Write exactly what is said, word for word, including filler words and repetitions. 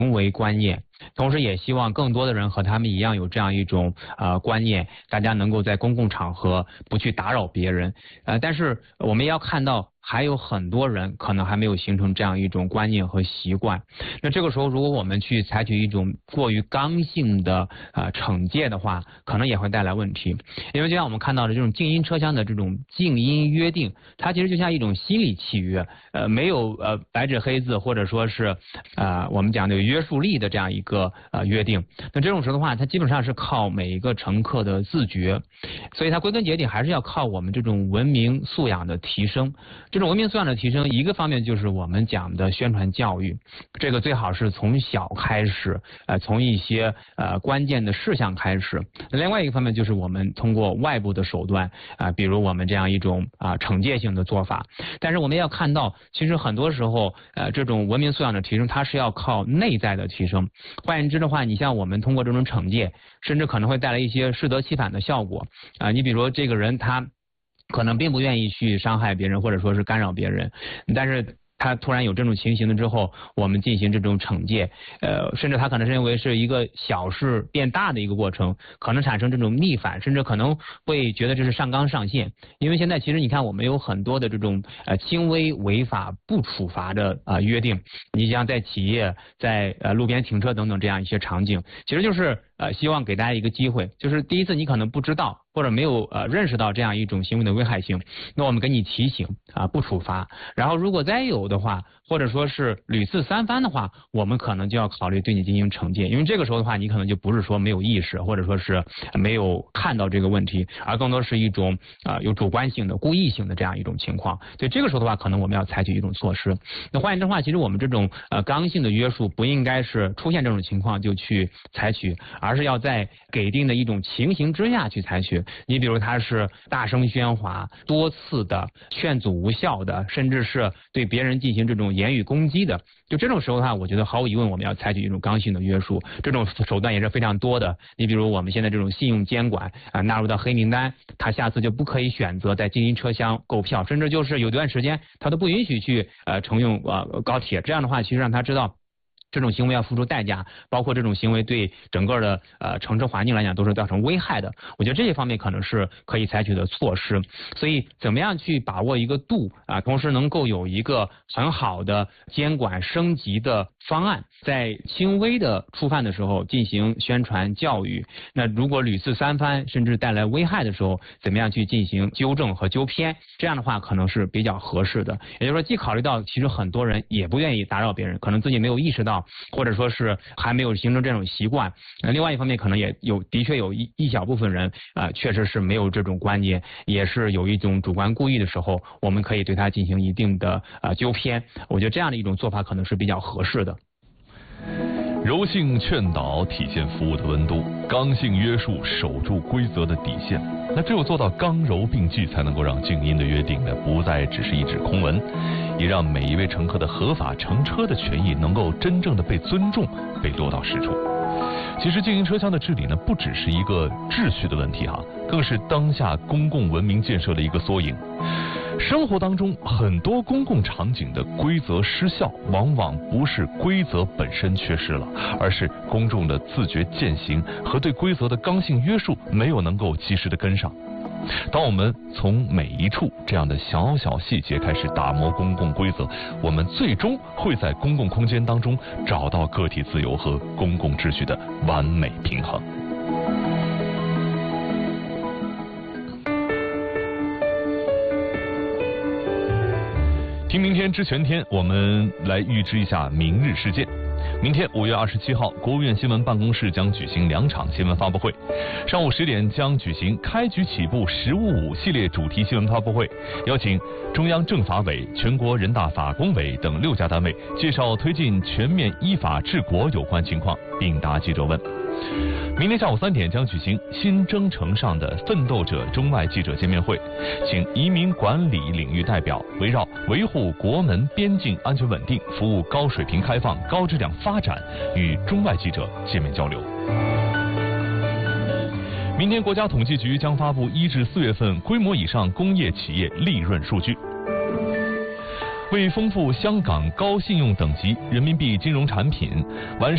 行为观念，同时也希望更多的人和他们一样有这样一种呃观念，大家能够在公共场合不去打扰别人。呃，但是我们也要看到，还有很多人可能还没有形成这样一种观念和习惯。那这个时候，如果我们去采取一种过于刚性的呃惩戒的话，可能也会带来问题。因为就像我们看到的这种静音车厢的这种静音约定，它其实就像一种心理契约，呃，没有呃白纸黑字或者说是呃我们讲的有约束力的这样一个呃约定。那这种时候的话，它基本上是靠每一个乘客的自觉，所以它归根结底还是要靠我们这种文明素养的提升。这种文明素养的提升，一个方面就是我们讲的宣传教育，这个最好是从小开始，呃，从一些呃关键的事项开始。另外一个方面就是我们通过外部的手段啊、呃，比如我们这样一种啊、呃、惩戒性的做法。但是我们要看到，其实很多时候，呃，这种文明素养的提升，它是要靠内在的提升。换言之的话，你像我们通过这种惩戒，甚至可能会带来一些适得其反的效果啊、呃。你比如说这个人他可能并不愿意去伤害别人，或者说是干扰别人，但是他突然有这种情形了之后，我们进行这种惩戒，呃，甚至他可能是认为是一个小事变大的一个过程，可能产生这种逆反，甚至可能会觉得这是上纲上线。因为现在其实你看，我们有很多的这种呃轻微违法不处罚的啊、呃、约定，你像在企业、在呃路边停车等等这样一些场景，其实就是呃希望给大家一个机会，就是第一次你可能不知道或者没有呃认识到这样一种行为的危害性，那我们给你提醒啊、呃、不处罚，然后如果再有的话，或者说是屡次三番的话，我们可能就要考虑对你进行惩戒，因为这个时候的话，你可能就不是说没有意识，或者说是没有看到这个问题，而更多是一种啊、呃、有主观性的、故意性的这样一种情况。所以这个时候的话，可能我们要采取一种措施。那换言之的话，其实我们这种呃刚性的约束不应该是出现这种情况就去采取，而是要在给定的一种情形之下去采取。你比如他是大声喧哗、多次的劝阻无效的，甚至是对别人进行这种言语攻击的，就这种时候的话，我觉得毫无疑问我们要采取一种刚性的约束，这种手段也是非常多的。你比如我们现在这种信用监管啊、呃、纳入到黑名单，他下次就不可以选择在静音车厢购票，甚至就是有段时间他都不允许去呃乘用呃高铁。这样的话，其实让他知道这种行为要付出代价，包括这种行为对整个的呃乘车环境来讲都是造成危害的。我觉得这些方面可能是可以采取的措施。所以怎么样去把握一个度啊，同时能够有一个很好的监管升级的方案，在轻微的触犯的时候进行宣传教育。那如果屡次三番甚至带来危害的时候，怎么样去进行纠正和纠偏？这样的话可能是比较合适的。也就是说，既考虑到其实很多人也不愿意打扰别人，可能自己没有意识到，或者说是还没有形成这种习惯。呃，另外一方面可能也有的确有一一小部分人啊、呃，确实是没有这种观念，也是有一种主观故意的时候，我们可以对他进行一定的呃纠偏。我觉得这样的一种做法可能是比较合适的。 柔性劝导体现服务的温度，刚性约束守住规则的底线。那只有做到刚柔并济，才能够让静音的约定呢不再只是一纸空文，也让每一位乘客的合法乘车的权益能够真正的被尊重，被落到实处。其实静音车厢的治理呢，不只是一个秩序的问题哈、啊，更是当下公共文明建设的一个缩影。生活当中很多公共场景的规则失效，往往不是规则本身缺失了，而是公众的自觉践行和对规则的刚性约束没有能够及时的跟上。当我们从每一处这样的小小细节开始打磨公共规则，我们最终会在公共空间当中找到个体自由和公共秩序的完美平衡。听明天知全天，我们来预知一下明日事件。明天五月二十七号，国务院新闻办公室将举行两场新闻发布会。上午十点将举行开局起步十五五系列主题新闻发布会，邀请中央政法委、全国人大法工委等六家单位介绍推进全面依法治国有关情况，并答记者问。明天下午三点将举行新征程上的奋斗者中外记者见面会，请移民管理领域代表围绕维护国门边境安全稳定、服务高水平开放、高质量发展与中外记者见面交流。明天国家统计局将发布一至四月份规模以上工业企业利润数据。为丰富香港高信用等级人民币金融产品，完善